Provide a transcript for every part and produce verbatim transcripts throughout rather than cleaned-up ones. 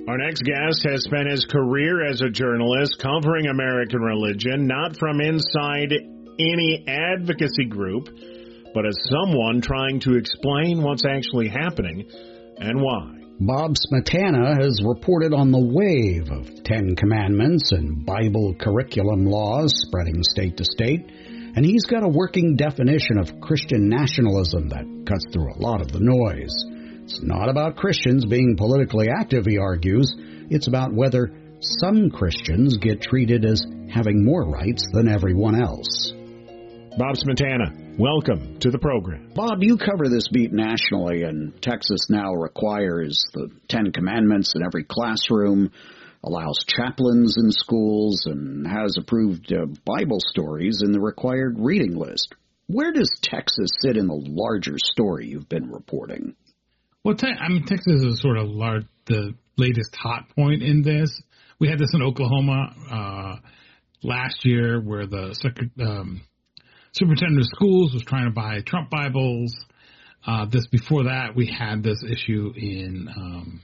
Our next guest has spent his career as a journalist covering American religion, not from inside any advocacy group, but as someone trying to explain what's actually happening and why. Bob Smietana has reported on the wave of Ten Commandments and Bible curriculum laws spreading state to state, and he's got a working definition of Christian nationalism that cuts through a lot of the noise. It's not about Christians being politically active, he argues. It's about whether some Christians get treated as having more rights than everyone else. Bob Smietana, welcome to the program. Bob, you cover this beat nationally, and Texas now requires the Ten Commandments in every classroom, allows chaplains in schools, and has approved uh, Bible stories in the required reading list. Where does Texas sit in the larger story you've been reporting? Well, te- I mean, Texas is sort of large, the latest hot point in this. We had this in Oklahoma uh, last year where the sec- um, superintendent of schools was trying to buy Trump Bibles. Uh, this before that, we had this issue in um,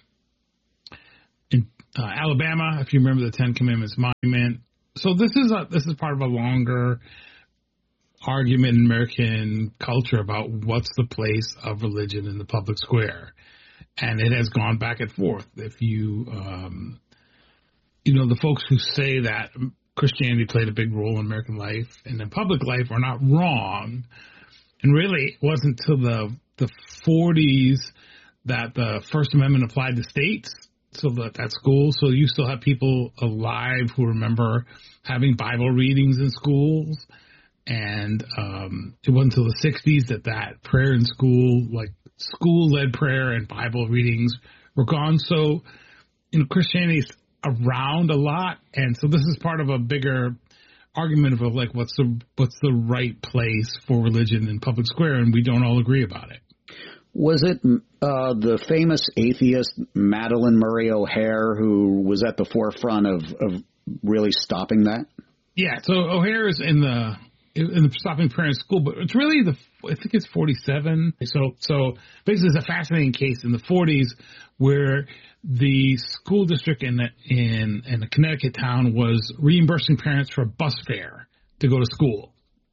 in uh, Alabama, if you remember the Ten Commandments monument. So this is a, this is part of a longer argument in American culture about what's the place of religion in the public square. And it has gone back and forth. If you, um, you know, the folks who say that Christianity played a big role in American life and in public life are not wrong. And really, it wasn't until the, the forties that the First Amendment applied to states, so that at school. So you still have people alive who remember having Bible readings in schools. And um, it wasn't until the sixties that that prayer in school, like school-led prayer and Bible readings, were gone. So, you know, Christianity's around a lot, and so this is part of a bigger argument of like what's the what's the right place for religion in public square, and we don't all agree about it. Was it uh, the famous atheist Madalyn Murray O'Hair who was at the forefront of, of really stopping that? Yeah, so O'Hair is in the in the stopping prayer in school, but it's really the I think it's forty-seven. So so basically, it's a fascinating case in the forties where the school district in the, in in a Connecticut town was reimbursing parents for bus fare to go to school,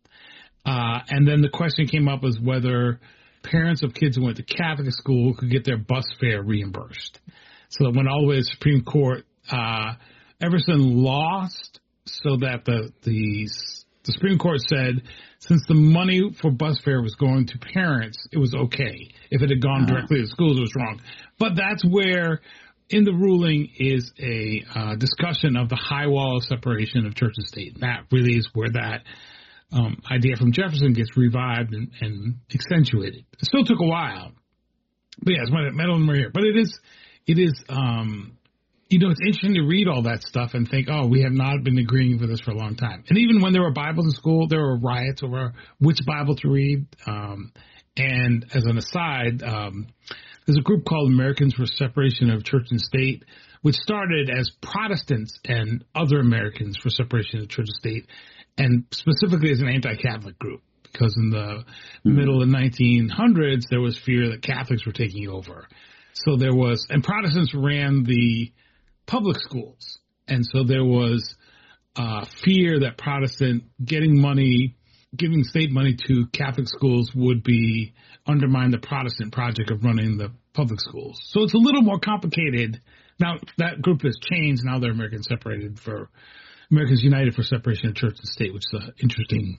uh, and then the question came up as whether parents of kids who went to Catholic school could get their bus fare reimbursed. So it went all the way to the Supreme Court. Uh, Everson lost, so that the the The Supreme Court said since the money for bus fare was going to parents, it was okay. If it had gone uh-huh. directly to schools, it was wrong. But that's where, in the ruling, is a uh, discussion of the high wall of separation of church and state. And that really is where that um, idea from Jefferson gets revived and, and accentuated. It still took a while. But yeah, it's Madalyn Murray. But it is, it is, um, you know, it's interesting to read all that stuff and think, oh, we have not been agreeing for this for a long time. And even when there were Bibles in school, there were riots over which Bible to read. Um, and as an aside, um, there's a group called Americans for Separation of Church and State, which started as Protestants and other Americans for Separation of Church and State, and specifically as an anti-Catholic group. Because in the mm-hmm. middle of the nineteen hundreds, there was fear that Catholics were taking over. So there was, and Protestants ran the public schools. And so there was uh, fear that Protestant getting money, giving state money to Catholic schools would be undermine the Protestant project of running the public schools. So it's a little more complicated. Now that group has changed. Now they're Americans Separated for Americans United for Separation of Church and State, which is an interesting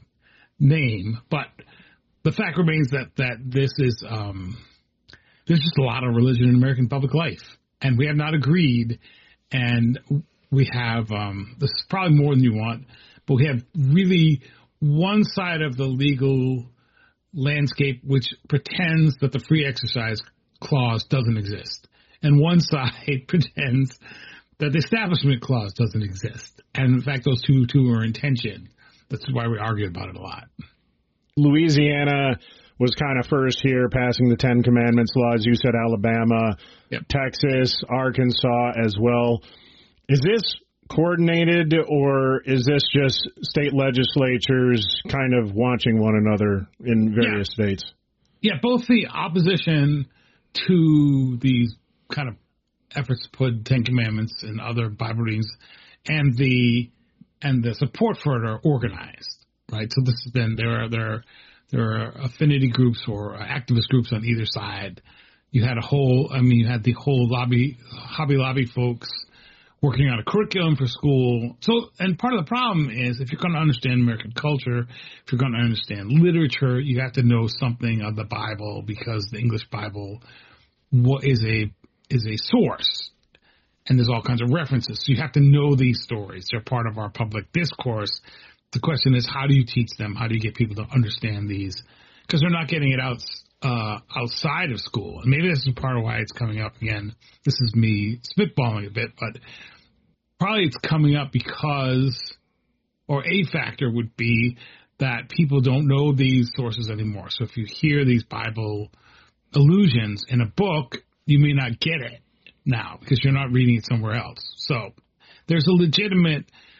name. But the fact remains that, that this is, um, there's just a lot of religion in American public life, and we have not agreed. And we have, um, this is probably more than you want, but we have really one side of the legal landscape which pretends that the free exercise clause doesn't exist. And one side pretends that the establishment clause doesn't exist. And in fact, those two, two are in tension. That's why we argue about it a lot. Louisiana was kind of first here passing the Ten Commandments laws. You said Alabama, yep. Texas, Arkansas as well. Is this coordinated, or is this just state legislatures kind of watching one another in various yeah. states? Yeah, both the opposition to these kind of efforts to put Ten Commandments and other Bible readings, and the and the support for it are organized, right? So this has been there are there are, there are affinity groups or activist groups on either side. You had a whole, I mean, you had the whole lobby, Hobby Lobby folks working on a curriculum for school. So, and part of the problem is if you're going to understand American culture, if you're going to understand literature, you have to know something of the Bible, because the English Bible is a is a source, and there's all kinds of references. So you have to know these stories. They're part of our public discourse. The question is, how do you teach them? How do you get people to understand these? Because they're not getting it out uh, outside of school. And maybe this is part of why it's coming up again. This is me spitballing a bit, but probably it's coming up because, or a factor would be that people don't know these sources anymore. So if you hear these Bible allusions in a book, you may not get it now because you're not reading it somewhere else. So there's a legitimate,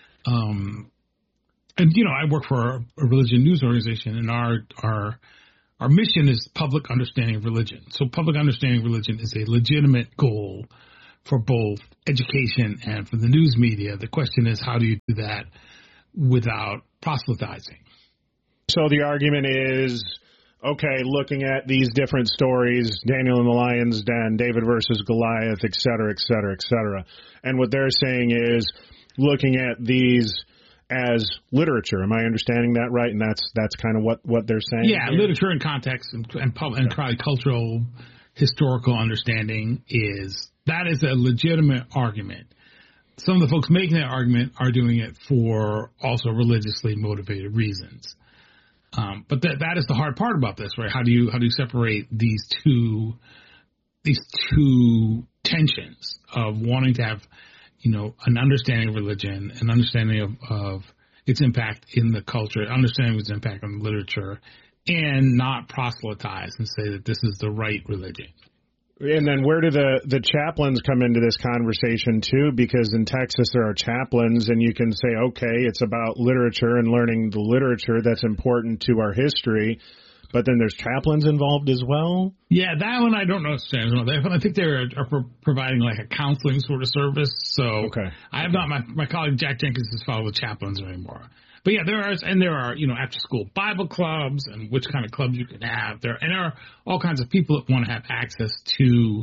um, and you know, I work for a, a religion news organization, and our our our mission is public understanding of religion. So public understanding of religion is a legitimate goal for both education and for the news media. The question is, how do you do that without proselytizing? So the argument is, okay, looking at these different stories, Daniel in the Lion's Den, David versus Goliath, et cetera, et cetera, et cetera. And what they're saying is looking at these as literature. Am I understanding that right? And that's that's kind of what, what they're saying? Yeah, here? Literature and context and, and, pub, and probably cultural, historical understanding is, that is a legitimate argument. Some of the folks making that argument are doing it for also religiously motivated reasons. Um, but that that is the hard part about this, right? How do you how do you separate these two these two tensions of wanting to have, you know, an understanding of religion, an understanding of, of its impact in the culture, understanding its impact on literature, and not proselytize and say that this is the right religion. And then where do the, the chaplains come into this conversation, too? Because in Texas there are chaplains, and you can say, okay, it's about literature and learning the literature that's important to our history, but then there's chaplains involved as well? Yeah, that one I don't know. I think they are providing like a counseling sort of service. So okay. I have not, my, my colleague Jack Jenkins is followed with chaplains anymore. But yeah, there are, and there are, you know, after school Bible clubs and which kind of clubs you can have there. And there are all kinds of people that want to have access to,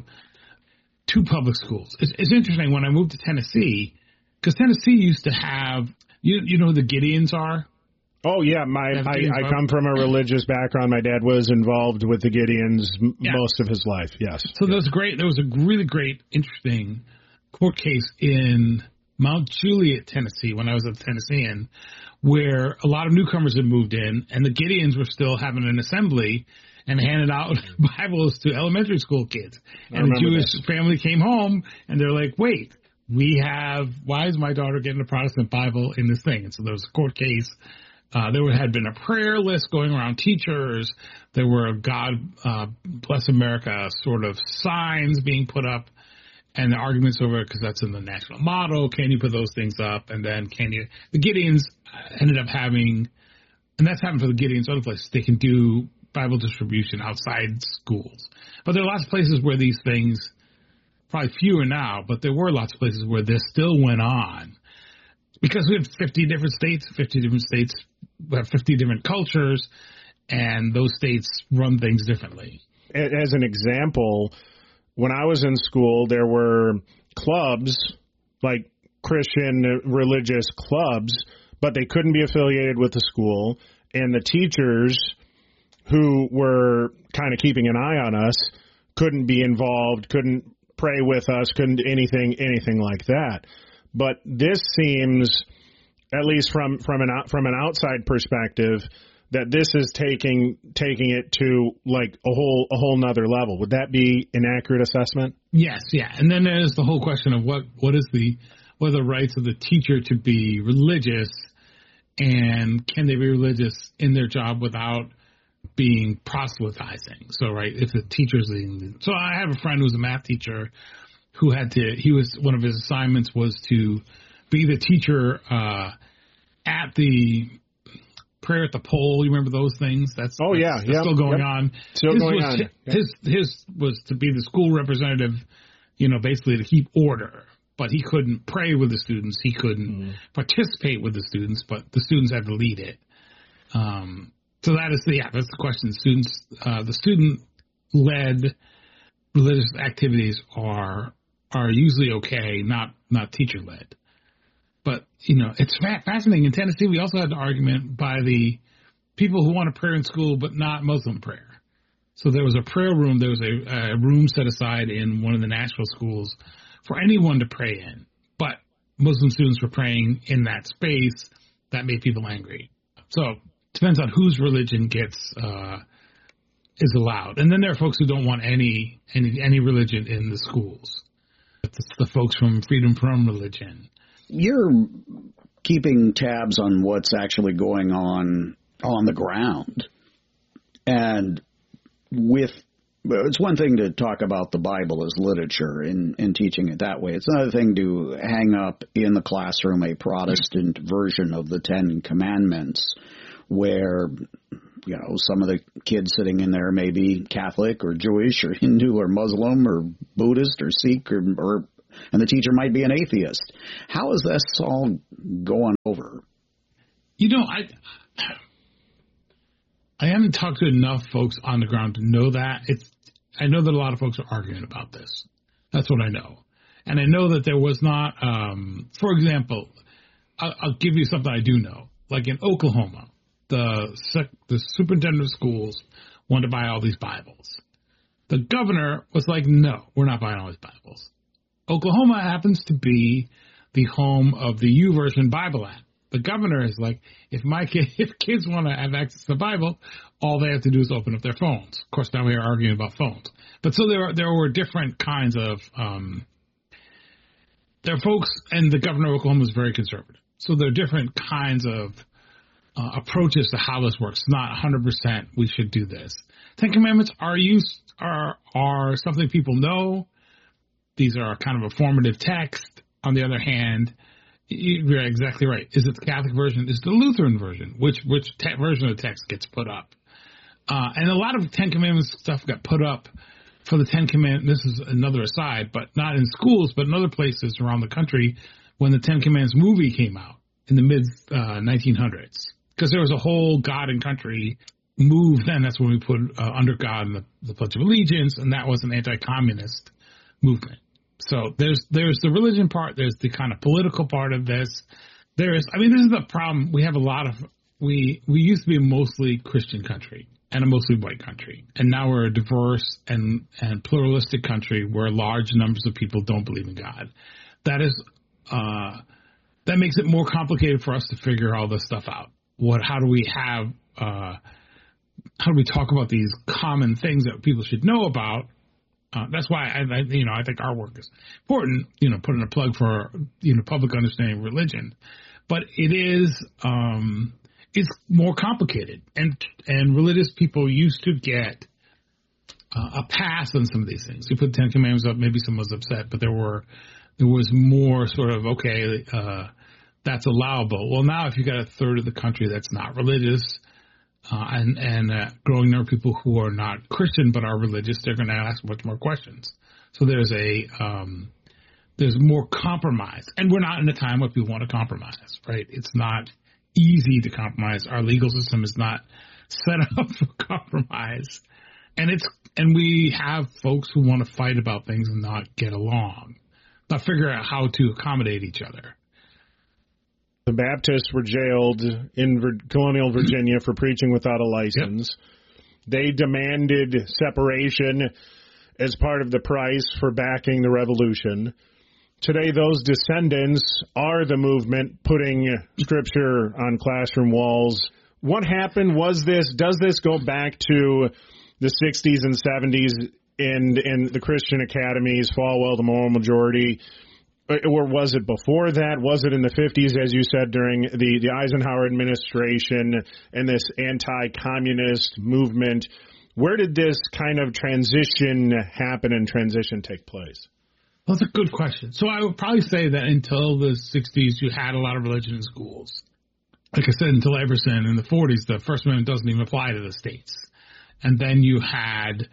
to public schools. It's, it's interesting when I moved to Tennessee, because Tennessee used to have, you, you know who the Gideons are? Oh yeah. My, I, I come from a religious background. My dad was involved with the Gideons m- yeah. most of his life. Yes. So there was great, there was a really great, interesting court case in Mount Juliet, Tennessee, when I was a Tennessean, where a lot of newcomers had moved in, and the Gideons were still having an assembly and handed out Bibles to elementary school kids. I and the Jewish that. family came home, and they're like, wait, we have, why is my daughter getting a Protestant Bible in this thing? And so there was a court case. Uh, there had been a prayer list going around teachers. There were God uh, Bless America sort of signs being put up. And the arguments over it, because that's in the national motto, can you put those things up? And then can you, the Gideons ended up having, and that's happened for the Gideons other places, they can do Bible distribution outside schools. But there are lots of places where these things, probably fewer now, but there were lots of places where this still went on. Because we have fifty different states, fifty different states, we have fifty different cultures, and those states run things differently. As an example, when I was in school, there were clubs, like Christian religious clubs, but they couldn't be affiliated with the school. And the teachers who were kind of keeping an eye on us couldn't be involved, couldn't pray with us, couldn't do anything, anything like that. But this seems, at least from, from an from an outside perspective, that this is taking taking it to like a whole a whole nother level. Would that be an accurate assessment? Yes, yeah. And then there's the whole question of what what is the what are the rights of the teacher to be religious, and can they be religious in their job without being proselytizing? So right, if the teacher's leading, so I have a friend who's a math teacher who had to he was one of his assignments was to be the teacher uh, at the prayer at the pole. You remember those things? That's oh that's, yeah, that's yep, still going yep. on. Still his going was, on. His, his his was to be the school representative you know, basically to keep order. But he couldn't pray with the students. He couldn't mm-hmm. participate with the students, but the students had to lead it. Um, so that is the, yeah, that's the question. Students, uh, the student-led religious activities are are usually okay, not not teacher-led. But, you know, it's fascinating. In Tennessee, we also had an argument by the people who want to pray in school, but not Muslim prayer. So there was a prayer room. There was a, a room set aside in one of the Nashville schools for anyone to pray in. But Muslim students were praying in that space. That made people angry. So it depends on whose religion gets uh, is allowed. And then there are folks who don't want any any any religion in the schools. It's the folks from Freedom From Religion. You're keeping tabs on what's actually going on on the ground. And with it's one thing to talk about the Bible as literature and, and teaching it that way. It's another thing to hang up in the classroom a Protestant version of the Ten Commandments where, you know, some of the kids sitting in there may be Catholic or Jewish or Hindu or Muslim or Buddhist or Sikh or, or and the teacher might be an atheist. How is this all going over? You know, I I haven't talked to enough folks on the ground to know that. It's I know that a lot of folks are arguing about this. That's what I know. And I know that there was not, um, for example, I'll, I'll give you something I do know. Like in Oklahoma, the sec, the superintendent of schools wanted to buy all these Bibles. The governor was like, no, we're not buying all these Bibles. Oklahoma happens to be the home of the YouVersion Bible app. The governor is like, if my kid, if kids want to have access to the Bible, all they have to do is open up their phones. Of course, now we are arguing about phones. But so there are, there were different kinds of, um, there are folks, and the governor of Oklahoma is very conservative. So there are different kinds of uh, approaches to how this works. It's not one hundred percent we should do this. Ten Commandments are used, are, are something people know. These are kind of a formative text. On the other hand, you're exactly right. Is it the Catholic version? Is it the Lutheran version? Which which te- version of the text gets put up? Uh, and a lot of Ten Commandments stuff got put up for the Ten Commandments. This is another aside, but not in schools, but in other places around the country when the Ten Commandments movie came out in the mid uh, nineteen hundreds. Because there was a whole God and country move then. That's when we put uh, under God in the, the Pledge of Allegiance, and that was an anti-communist movement. So there's there's the religion part. There's the kind of political part of this. There is, I mean, this is the problem. We have a lot of, we we used to be a mostly Christian country and a mostly white country. And now we're a diverse and, and pluralistic country where large numbers of people don't believe in God. That is, uh, that makes it more complicated for us to figure all this stuff out. What, how do we have, uh, how do we talk about these common things that people should know about? Uh, that's why I, I, you know, I think our work is important. You know, putting a plug for you know public understanding of religion, but it is um, it's more complicated, and and religious people used to get uh, a pass on some of these things. You put the Ten Commandments up, maybe someone was upset, but there were there was more sort of okay, uh, that's allowable. Well, now if you got a third of the country that's not religious. Uh, and and uh, growing number of people who are not Christian but are religious, they're going to ask much more questions. So there's a um, there's more compromise, and we're not in a time where people want to compromise, right? It's not easy to compromise. Our legal system is not set up for compromise, and it's and we have folks who want to fight about things and not get along, not figure out how to accommodate each other. The Baptists were jailed in Vir- colonial Virginia for preaching without a license. Yep. They demanded separation as part of the price for backing the revolution. Today, those descendants are the movement putting Scripture on classroom walls. What happened? Was this, does this go back to the sixties and seventies in, in the Christian academies, Falwell, the moral majority? Or was it before that? Was it in the fifties, as you said, during the, the Eisenhower administration and this anti-communist movement? Where did this kind of transition happen and transition take place? Well, that's a good question. So I would probably say that until the sixties, you had a lot of religion in schools. Like I said, until Everson in the forties, the First Amendment doesn't even apply to the states. And then you had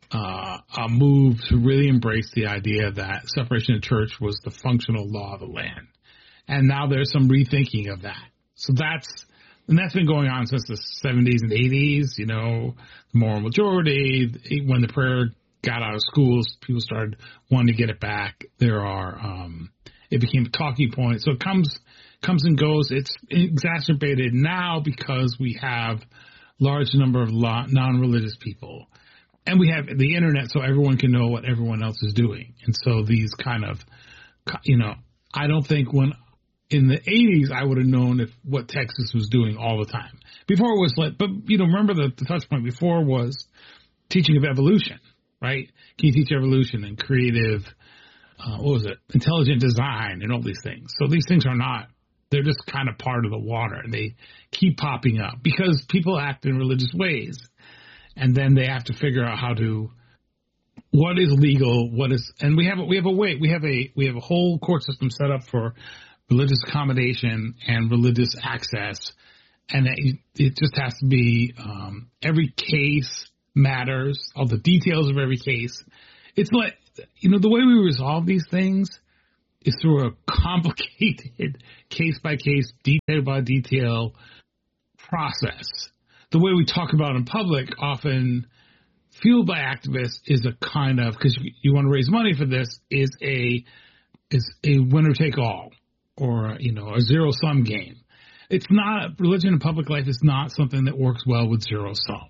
uh, a move to really embrace the idea that separation of church was the functional law of the land. And now there's some rethinking of that. So that's, and that's been going on since the seventies and eighties, you know, the moral majority. When the prayer got out of schools, people started wanting to get it back. There are, um, it became a talking point. So it comes, comes and goes. It's exacerbated now because we have large number of non-religious people. And we have the internet so everyone can know what everyone else is doing. And so these kind of, you know, I don't think when, in the eighties, I would have known if what Texas was doing all the time. Before it was like, but, you know, remember the, the touch point before was teaching of evolution, right? Can you teach evolution and creative, uh, what was it, intelligent design and all these things. So these things are not, they're just kind of part of the water. And they keep popping up because people act in religious ways. And then they have to figure out how to, what is legal, what is, and we have, a, we have a way, we have a, we have a whole court system set up for religious accommodation and religious access, and it, it just has to be, um, every case matters, all the details of every case. It's like, you know, the way we resolve these things is through a complicated case-by-case, detail-by-detail process. The way we talk about in public, often fueled by activists, is a kind of, because you, you want to raise money for this, is a is a winner-take-all. Or, you know, a zero-sum game. It's not, religion in public life is not something that works well with zero-sum.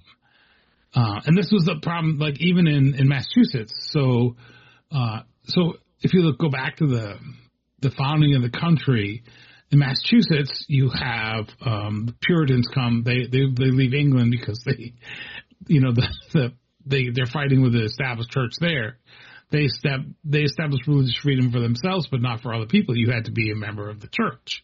Uh, and this was the problem, like, even in, in Massachusetts. So, uh, so if you look, go back to the, the founding of the country, in Massachusetts, you have, um, the Puritans come, they, they, they leave England because they, you know, the, the, they, they're fighting with the established church there. They step, they established religious freedom for themselves, but not for other people. You had to be a member of the church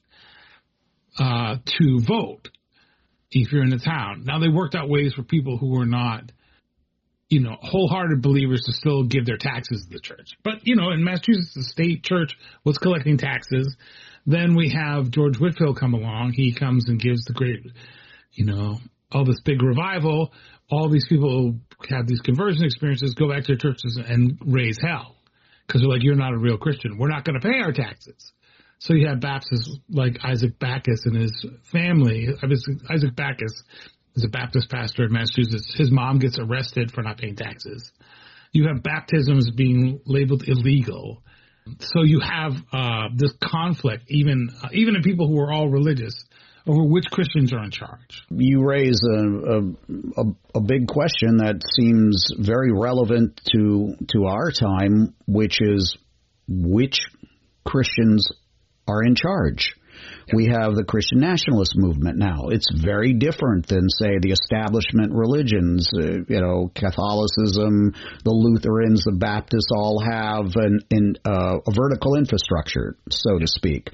uh, to vote if you're in the town. Now, they worked out ways for people who were not, you know, wholehearted believers to still give their taxes to the church. But, you know, in Massachusetts, the state church was collecting taxes. Then we have George Whitefield come along. He comes and gives the great, you know, all this big revival. All these people have these conversion experiences, go back to their churches and raise hell because they're like, you're not a real Christian. We're not going to pay our taxes. So you have Baptists like Isaac Backus and his family. Isaac Backus is a Baptist pastor in Massachusetts. His mom gets arrested for not paying taxes. You have baptisms being labeled illegal. So you have uh, this conflict, even uh, even in people who are all religious, over which Christians are in charge. You raise a, a, a big question that seems very relevant to to our time, which is which Christians are in charge. Yeah. We have the Christian nationalist movement now. It's very different than, say, the establishment religions. Uh, you know, Catholicism, the Lutherans, the Baptists all have an, an, uh, a vertical infrastructure, so to speak.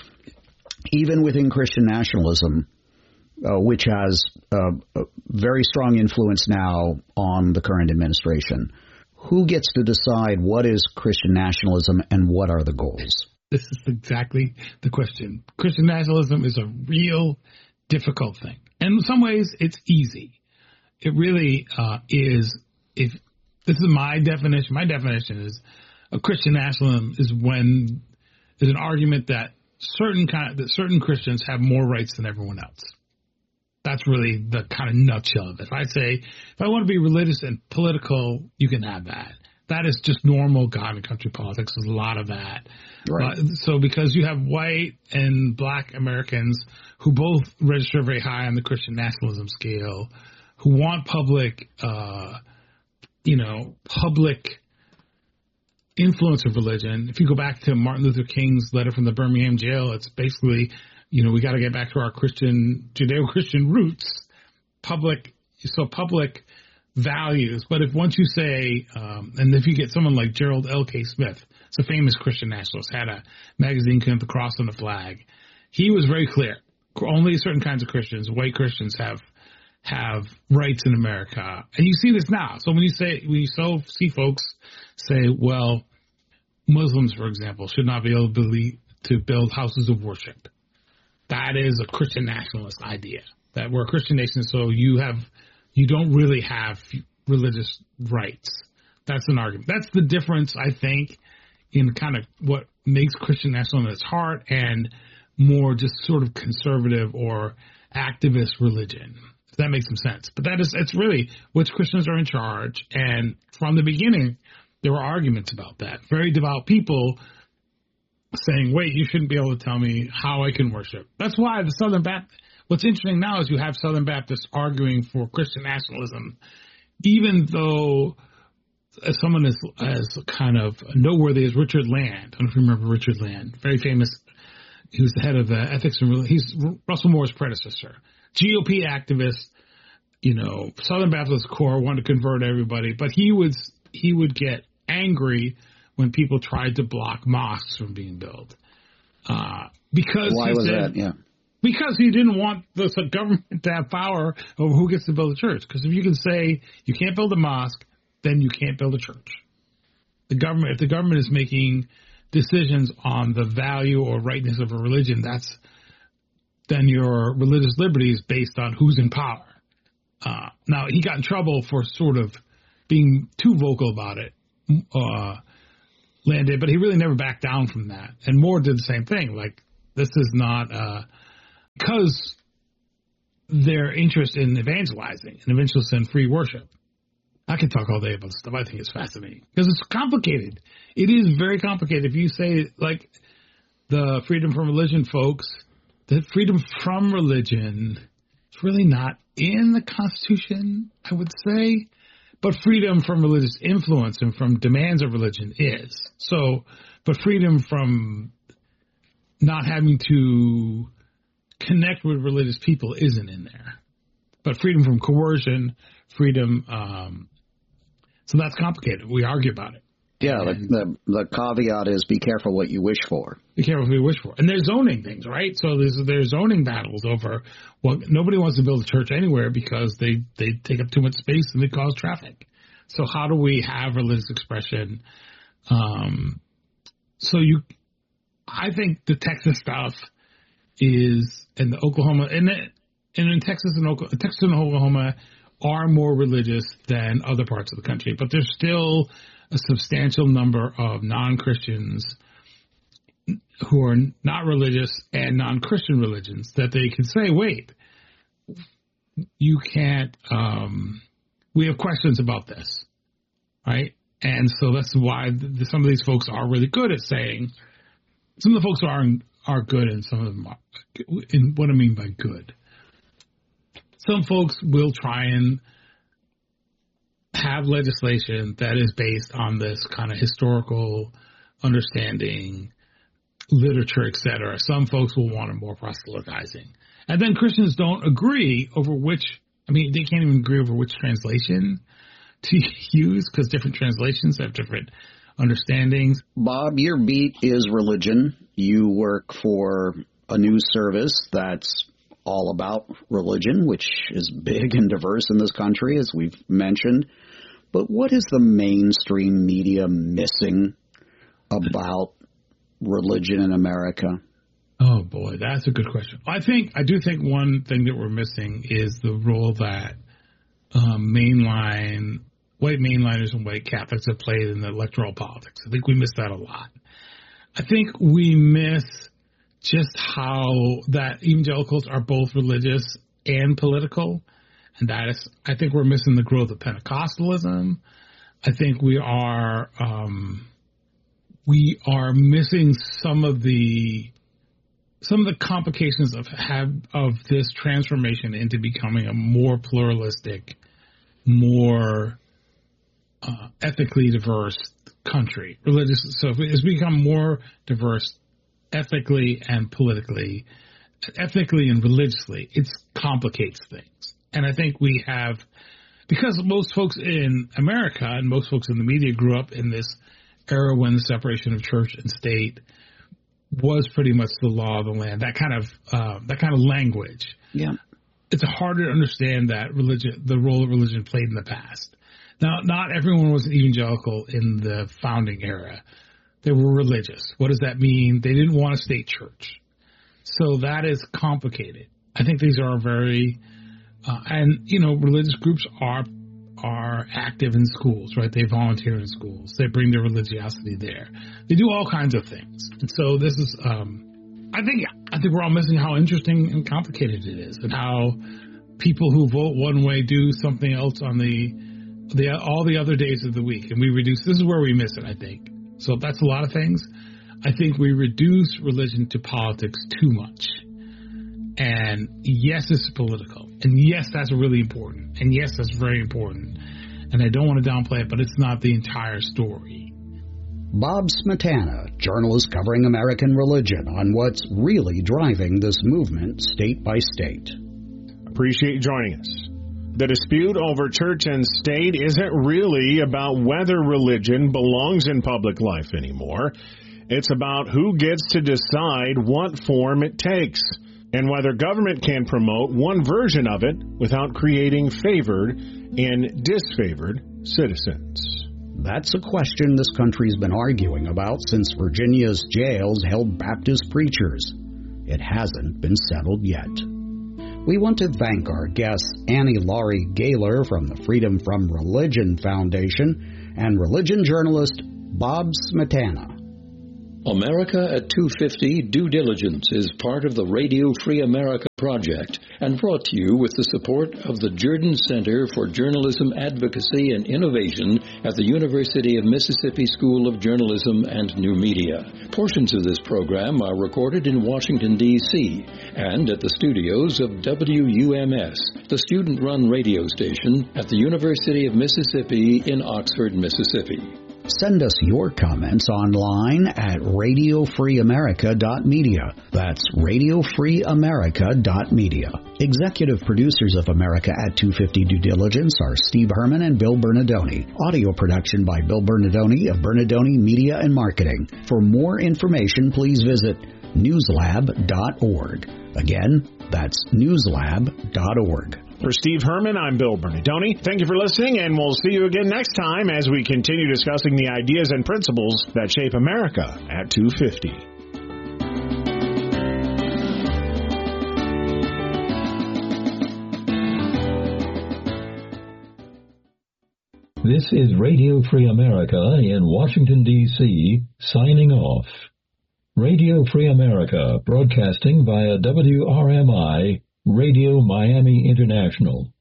Even within Christian nationalism, uh, which has uh, a very strong influence now on the current administration, who gets to decide what is Christian nationalism and what are the goals? This is exactly the question. Christian nationalism is a real difficult thing. And in some ways, it's easy. It really uh, is. If this is my definition, my definition is a Christian nationalism is when there's an argument that certain kind that certain Christians have more rights than everyone else. That's really the kind of nutshell of it. If I say, if I want to be religious and political, you can have that. That is just normal God and country politics. There's a lot of that. Right. Uh, so because you have white and black Americans who both register very high on the Christian nationalism scale, who want public, uh, you know, public influence of religion. If you go back to Martin Luther King's letter from the Birmingham jail, it's basically, you know, we got to get back to our Christian, Judeo-Christian roots, public, so public values. But if once you say, um, and if you get someone like Gerald L K Smith, it's a famous Christian nationalist, had a magazine called The Cross and the Flag. He was very clear. Only certain kinds of Christians, white Christians, have have rights in America. And you see this now. So when you say, when you so see folks say, well, Muslims, for example, should not be able to build houses of worship. That is a Christian nationalist idea. That we're a Christian nation, so you have, you don't really have religious rights. That's an argument. That's the difference, I think, in kind of what makes Christian nationalism at its heart and more just sort of conservative or activist religion. If that makes some sense. But that is, it's really which Christians are in charge. And from the beginning, there were arguments about that. Very devout people saying, wait, you shouldn't be able to tell me how I can worship. That's why the Southern Baptist, what's interesting now is you have Southern Baptists arguing for Christian nationalism, even though as someone as, as kind of noteworthy as Richard Land. I don't know if you remember Richard Land, very famous. He was the head of uh, ethics and religion. He's Russell Moore's predecessor. G O P activist, you know, Southern Baptist core, wanted to convert everybody, but he would he would get angry when people tried to block mosques from being built. Uh, because why he was said, that? Yeah. Because he didn't want the government to have power over who gets to build a church. Because if you can say you can't build a mosque, then you can't build a church. The government, if the government is making decisions on the value or rightness of a religion, that's then your religious liberty is based on who's in power. Uh, now, he got in trouble for sort of being too vocal about it, uh, Landed, but he really never backed down from that. And Moore did the same thing. Like, this is not, uh, because their interest in evangelizing and evangelist and free worship. I could talk all day about this stuff. I think it's fascinating because it's complicated. It is very complicated. If you say, like, the freedom from religion folks, the freedom from religion is really not in the Constitution, I would say, but freedom from religious influence and from demands of religion is. So, but freedom from not having to connect with religious people isn't in there. But freedom from coercion, freedom, um, so that's complicated. We argue about it. Yeah, the, the the caveat is be careful what you wish for. Be careful what you wish for. And there's zoning things, right? So there's there's zoning battles over, well, nobody wants to build a church anywhere because they, they take up too much space and they cause traffic. So how do we have religious expression? Um, so you, I think the Texas stuff is, and the Oklahoma, and, and in Texas and Oklahoma, Texas and Oklahoma are more religious than other parts of the country, but there's still a substantial number of non-Christians who are not religious and non-Christian religions that they can say, wait, you can't, um, we have questions about this, right? And so that's why the, some of these folks are really good at saying, some of the folks are are good and some of them are, in what I mean by good. Some folks will try and have legislation that is based on this kind of historical understanding, literature, et cetera. Some folks will want it more proselytizing. And then Christians don't agree over which, I mean, they can't even agree over which translation to use because different translations have different understandings. Bob, your beat is religion. You work for a news service that's all about religion, which is big and diverse in this country, as we've mentioned. But what is the mainstream media missing about religion in America? Oh, boy, that's a good question. I think I do think one thing that we're missing is the role that um, mainline, white mainliners and white Catholics have played in the electoral politics. I think we miss that a lot. I think we miss just how that evangelicals are both religious and political. And that is, I think we're missing the growth of Pentecostalism. I think we are, um, we are missing some of the, some of the complications of have, of this transformation into becoming a more pluralistic, more uh, ethically diverse country. Religious, so it's become more diverse ethically and politically, ethnically and religiously. It complicates things. And I think we have, because most folks in America and most folks in the media grew up in this era when the separation of church and state was pretty much the law of the land, that kind of, uh, that kind of language. Yeah. It's harder to understand that religion, the role that religion played in the past. Now, not everyone was an evangelical in the founding era. They were religious. What does that mean? They didn't want a state church. So that is complicated. I think these are very, uh, and, you know, religious groups are are active in schools, right? They volunteer in schools. They bring their religiosity there. They do all kinds of things. And so this is, um, I think, I think we're all missing how interesting and complicated it is, and how people who vote one way do something else on the, the all the other days of the week. And we reduce, this is where we miss it, I think. So that's a lot of things. I think we reduce religion to politics too much. And yes, it's political. And yes, that's really important. And yes, that's very important. And I don't want to downplay it, but it's not the entire story. Bob Smetana, journalist covering American religion, on what's really driving this movement state by state. Appreciate you joining us. The dispute over church and state isn't really about whether religion belongs in public life anymore. It's about who gets to decide what form it takes, and whether government can promote one version of it without creating favored and disfavored citizens. That's a question this country's been arguing about since Virginia's jails held Baptist preachers. It hasn't been settled yet. We want to thank our guests Annie Laurie Gaylor from the Freedom from Religion Foundation and religion journalist Bob Smetana. America at two fifty Due Diligence is part of the Radio Free America project and brought to you with the support of the Jordan Center for Journalism Advocacy and Innovation at the University of Mississippi School of Journalism and New Media. Portions of this program are recorded in Washington, D C and at the studios of W U M S, the student-run radio station at the University of Mississippi in Oxford, Mississippi. Send us your comments online at radio free america dot media. That's radio free america dot media. Executive producers of America at two fifty Due Diligence are Steve Herman and Bill Bernadoni. Audio production by Bill Bernadoni of Bernadoni Media and Marketing. For more information, please visit newslab dot org. Again, that's newslab dot org. For Steve Herman, I'm Bill Bernadoni. Thank you for listening, and we'll see you again next time as we continue discussing the ideas and principles that shape America at two fifty. This is Radio Free America in Washington, D C, signing off. Radio Free America, broadcasting via W R M I, Radio Miami International.